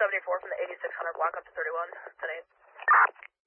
74 from the 8600 block up to 31, 10-8.